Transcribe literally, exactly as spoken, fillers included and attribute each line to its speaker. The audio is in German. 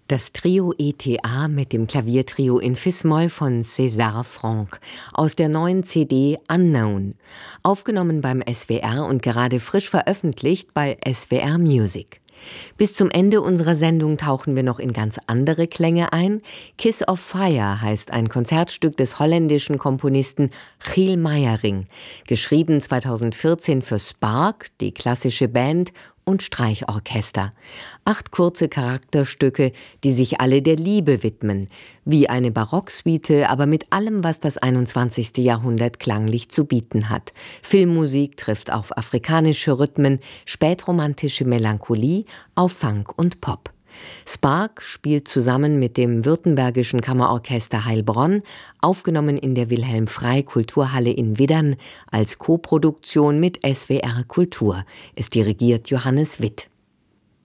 Speaker 1: Das Trio E T A mit dem Klaviertrio in Fis-Moll von César Franck aus der neuen C D Unknown, aufgenommen beim S W R und gerade frisch veröffentlicht bei S W R Music. Bis zum Ende unserer Sendung tauchen wir noch in ganz andere Klänge ein. Kiss of Fire heißt ein Konzertstück des holländischen Komponisten Giel Meijering, geschrieben zweitausendvierzehn für Spark, die klassische Band, und Streichorchester. Acht kurze Charakterstücke, die sich alle der Liebe widmen, wie eine Barocksuite, aber mit allem, was das einundzwanzigste Jahrhundert klanglich zu bieten hat. Filmmusik trifft auf afrikanische Rhythmen, spätromantische Melancholie auf Funk und Pop. Spark spielt zusammen mit dem württembergischen Kammerorchester Heilbronn, aufgenommen in der Wilhelm Frey Kulturhalle in Widdern als Koproduktion mit S W R Kultur. Es dirigiert Johannes Witt.